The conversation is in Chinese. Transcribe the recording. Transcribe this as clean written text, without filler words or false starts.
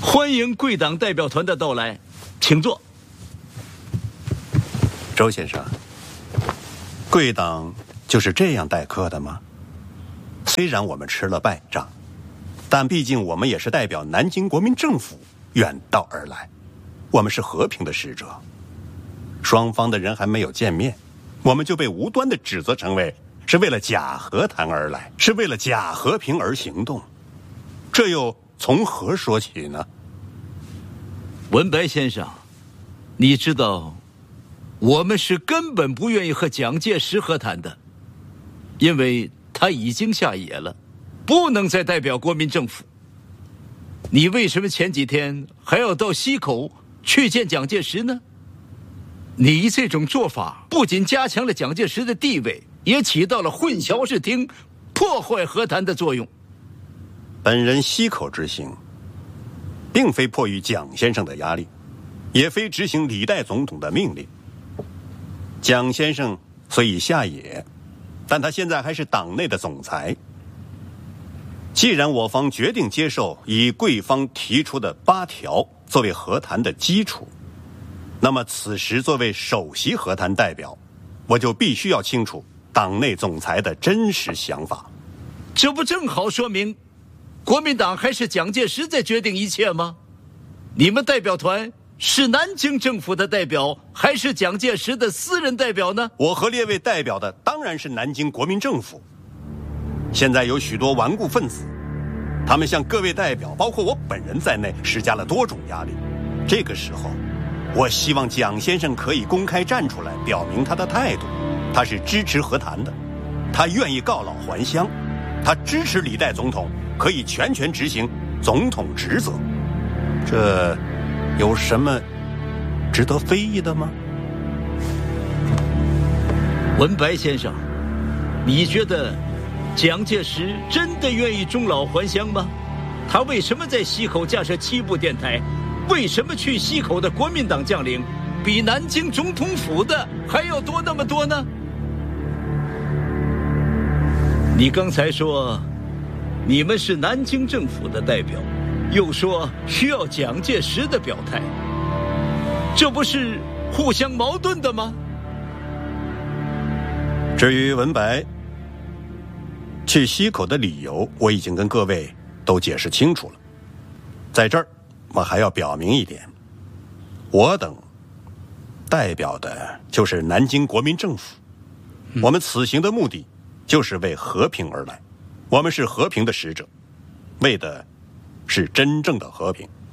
欢迎贵党代表团的到来，请坐。 周先生，贵党就是这样待客的吗？虽然我们吃了败仗，但毕竟我们也是代表南京国民政府远道而来，我们是和平的使者。双方的人还没有见面，我们就被无端的指责成为是为了假和谈而来，是为了假和平而行动，这又从何说起呢？ 文白先生，你知道我们是根本不愿意和蒋介石和谈的，因为他已经下野了，不能再代表国民政府。你为什么前几天还要到西口去见蒋介石呢？你这种做法不仅加强了蒋介石的地位，也起到了混淆视听、破坏和谈的作用。 本人西口之行，并非迫于蒋先生的压力，也非执行李代总统的命令。蒋先生虽已下野，但他现在还是党内的总裁。既然我方决定接受以贵方提出的8条作为和谈的基础，那么此时作为首席和谈代表，我就必须要清楚党内总裁的真实想法。 这不正好说明国民党还是蒋介石在决定一切吗？你们代表团是南京政府的代表，还是蒋介石的私人代表呢？ 我和列位代表的当然是南京国民政府。现在有许多顽固分子，他们向各位代表，包括我本人在内，施加了多种压力。这个时候，我希望蒋先生可以公开站出来，表明他的态度。他是支持和谈的，他愿意告老还乡，他支持李代总统可以全权执行总统职责。这有什么值得非议的吗？ 文白先生，你觉得蒋介石真的愿意终老还乡吗？他为什么在西口架设7部电台？为什么去西口的国民党将领比南京总统府的还要多那么多呢？你刚才说你们是南京政府的代表，又说需要蒋介石的表态，这不是互相矛盾的吗？ 至于文白去西口的理由，我已经跟各位都解释清楚了。在这儿我还要表明一点，我等代表的就是南京国民政府，我们此行的目的就是为和平而来，我们是和平的使者，为的是真正的和平。